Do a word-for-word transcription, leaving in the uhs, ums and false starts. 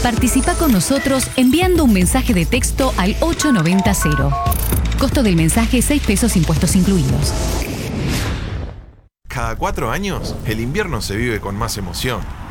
Participa con nosotros enviando un mensaje de texto al ocho noventa cero. Costo del mensaje seis pesos impuestos incluidos. Cada cuatro años, el invierno se vive con más emoción.